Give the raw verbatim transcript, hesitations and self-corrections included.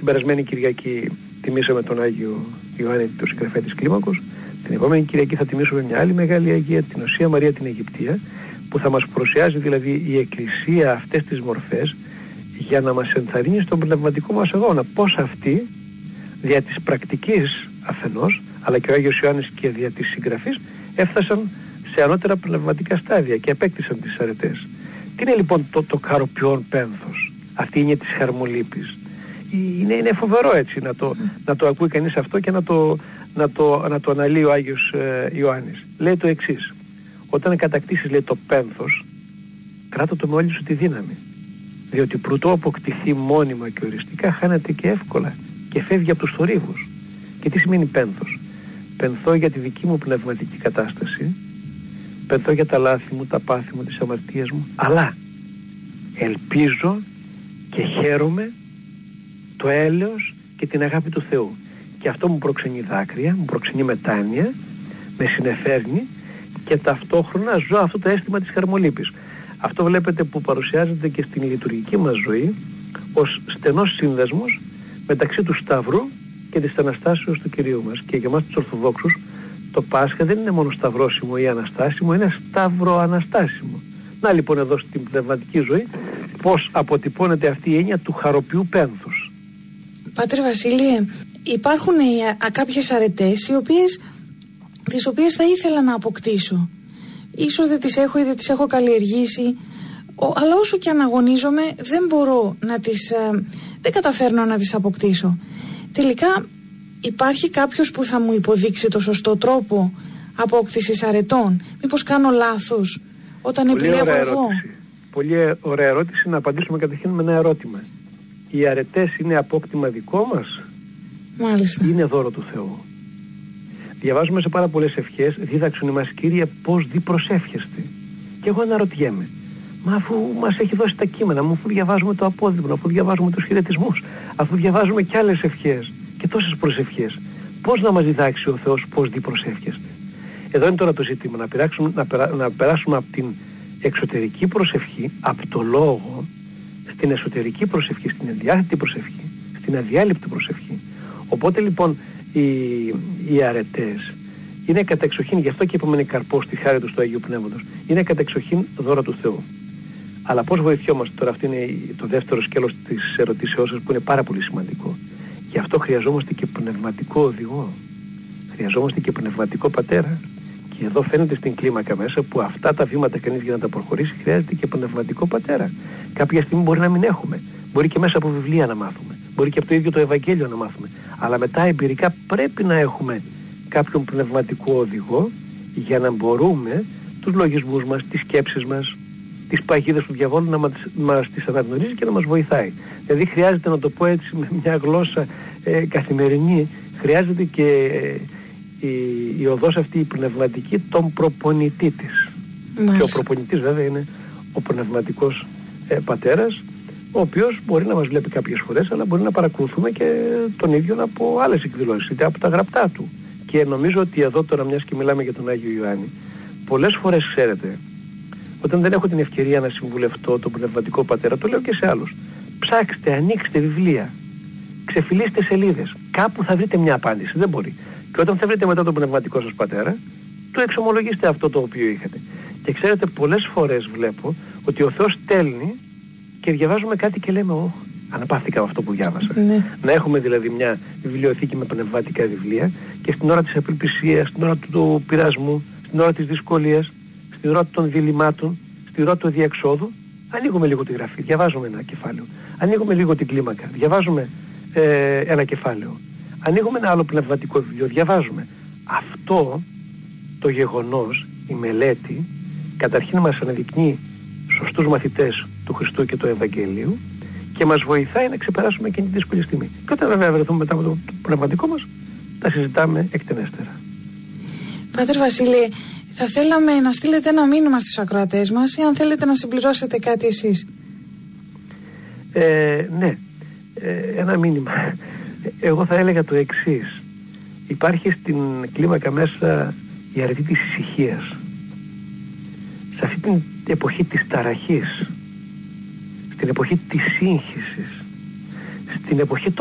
την περασμένη Κυριακή τιμήσαμε τον Άγιο Ιωάννη, τον συγγραφέα της Κλίμακος. Την επόμενη Κυριακή θα τιμήσουμε μια άλλη μεγάλη Αγία, την Οσία Μαρία την Αιγυπτία, που θα μας παρουσιάζει δηλαδή η Εκκλησία αυτές τις μορφές για να μας ενθαρρύνει στον πνευματικό μας αγώνα. Πώς αυτοί, δια της πρακτικής αφενός, αλλά και ο Άγιος Ιωάννης και δια της συγγραφής, έφτασαν σε ανώτερα πνευματικά στάδια και απέκτησαν τις αρετές. Τι είναι λοιπόν το, το καροποιόν πένθος, αυτή είναι της χαρμολύπης. Είναι, είναι φοβερό έτσι να το, να το ακούει κανείς αυτό και να το, να το, να το αναλύει ο Άγιος ε, Ιωάννης. Λέει το εξής: όταν κατακτήσεις, λέει, το πένθος, κράτω το με όλη σου τη δύναμη. Διότι προτού αποκτηθεί μόνιμα και οριστικά, χάνεται και εύκολα και φεύγει από τους θορύβους. Και τι σημαίνει πένθος? Πενθώ για τη δική μου πνευματική κατάσταση, πενθώ για τα λάθη μου, τα πάθη μου, τις αμαρτίες μου, αλλά ελπίζω και χαίρομαι το έλεος και την αγάπη του Θεού. Και αυτό μου προξενεί δάκρυα, μου προξενεί μετάνοια, με συνεφέρνει και ταυτόχρονα ζω αυτό το αίσθημα της χαρμολύπης. Αυτό βλέπετε που παρουσιάζεται και στην λειτουργική μας ζωή ως στενός σύνδεσμος μεταξύ του Σταυρού και της Αναστάσεως του Κυρίου μας. Και για εμάς τους Ορθοδόξους το Πάσχα δεν είναι μόνο σταυρώσιμο ή αναστάσιμο, είναι σταυροαναστάσιμο. Να λοιπόν εδώ στην πνευματική ζωή πώς αποτυπώνεται αυτή η έννοια του χαροποιού πένθους. Πάτερ Βασίλειε, υπάρχουν οι, α, κάποιες αρετές οι οποίες, τις οποίες θα ήθελα να αποκτήσω. Ίσως δεν τις έχω ή δεν τις έχω καλλιεργήσει, ο, αλλά όσο και αν αγωνίζομαι δεν μπορώ να τις, α, δεν καταφέρνω να τις αποκτήσω. Τελικά υπάρχει κάποιος που θα μου υποδείξει το σωστό τρόπο απόκτησης αρετών? Μήπως κάνω λάθος όταν Πολύ επιλέγω εγώ? Ερώτηση. Πολύ ωραία ερώτηση. Να απαντήσουμε καταρχήν με ένα ερώτημα. Οι αρετές είναι απόκτημα δικό μας? Μάλιστα. Είναι δώρο του Θεού? Διαβάζουμε σε πάρα πολλές ευχές, δίδαξον ημάς Κύριε πώς δι προσεύχεστε. Και εγώ αναρωτιέμαι, μα αφού μας έχει δώσει τα κείμενα, αφού διαβάζουμε το απόδειγμα, αφού διαβάζουμε τους χαιρετισμούς, αφού διαβάζουμε κι άλλες ευχές και τόσες προσευχές, πώς να μας διδάξει ο Θεός πώς δι προσεύχεστε? Εδώ είναι τώρα το ζήτημα, να, πειράξουμε, να, περά, να περάσουμε από την εξωτερική προσευχή, από το λόγο, στην εσωτερική προσευχή, στην ενδιάθετη προσευχή, στην αδιάλειπτη προσευχή. Οπότε λοιπόν οι, οι αρετές είναι κατεξοχήν, γι' αυτό και είπαμε είναι καρπός στη χάρη του του Αγίου Πνεύματος, είναι κατεξοχήν δώρα του Θεού. Αλλά πώς βοηθιόμαστε τώρα? Αυτό είναι το δεύτερο σκέλος της ερωτήσεώς σας, που είναι πάρα πολύ σημαντικό. Γι' αυτό χρειαζόμαστε και πνευματικό οδηγό. Χρειαζόμαστε και πνευματικό πατέρα. Και εδώ φαίνεται στην κλίμακα μέσα που αυτά τα βήματα κανείς για να τα προχωρήσει χρειάζεται και πνευματικό πατέρα. Κάποια στιγμή μπορεί να μην έχουμε. Μπορεί και μέσα από βιβλία να μάθουμε. Μπορεί και από το ίδιο το Ευαγγέλιο να μάθουμε. Αλλά μετά εμπειρικά πρέπει να έχουμε κάποιον πνευματικό οδηγό για να μπορούμε τους λογισμούς μας, τις σκέψεις μας, τις παγίδες του διαβόλου να μας, μας τις αναγνωρίζει και να μας βοηθάει. Δηλαδή χρειάζεται, να το πω έτσι με μια γλώσσα ε, καθημερινή, χρειάζεται και ε, η, η οδός αυτή η πνευματική τον προπονητή της. Μάλιστα. Και ο προπονητής βέβαια είναι ο πνευματικός ε, πατέρας, ο οποίος μπορεί να μας βλέπει κάποιες φορές, αλλά μπορεί να παρακολουθούμε και τον ίδιο από άλλες εκδηλώσεις, είτε από τα γραπτά του. Και νομίζω ότι εδώ τώρα, μιας και μιλάμε για τον Άγιο Ιωάννη, πολλές φορές, ξέρετε, όταν δεν έχω την ευκαιρία να συμβουλευτώ τον πνευματικό πατέρα, το λέω και σε άλλους, ψάξτε, ανοίξτε βιβλία, ξεφυλίστε σελίδες, κάπου θα βρείτε μια απάντηση, δεν μπορεί. Και όταν θα βρείτε μετά τον πνευματικό σας πατέρα, του εξομολογήστε αυτό το οποίο είχατε. Και ξέρετε, πολλές φορές βλέπω ότι ο Θεός στέλνει και διαβάζουμε κάτι και λέμε, «Ωχ, αναπαύθηκα από αυτό που διάβασα». Ναι. Να έχουμε δηλαδή μια βιβλιοθήκη με πνευματικά βιβλία και στην ώρα της απελπισίας, στην ώρα του πειρασμού, στην ώρα της δυσκολίας, στην ώρα των διλημάτων, στην ώρα του διεξόδου, ανοίγουμε λίγο τη γραφή, διαβάζουμε ένα κεφάλαιο. Ανοίγουμε λίγο την κλίμακα, διαβάζουμε ε, ένα κεφάλαιο. Ανοίγουμε ένα άλλο πνευματικό βιβλίο, διαβάζουμε. Αυτό το γεγονός, η μελέτη, καταρχήν μας αναδεικνύει σωστούς μαθητές του Χριστού και του Ευαγγελίου και μας βοηθάει να ξεπεράσουμε εκείνη τη δύσκολη στιγμή. Και όταν βέβαια βρεθούμε μετά από το πνευματικό μας, τα συζητάμε εκτενέστερα. Πάτερ Βασίλη, θα θέλαμε να στείλετε ένα μήνυμα στους ακροατές μας ή αν θέλετε να συμπληρώσετε κάτι εσείς. Ε, ναι, ε, ένα μήνυμα. Εγώ θα έλεγα το εξής. Υπάρχει στην κλίμακα μέσα η αρετή της ησυχίας. Σε αυτή την εποχή της ταραχής, στην εποχή της σύγχυσης, στην εποχή των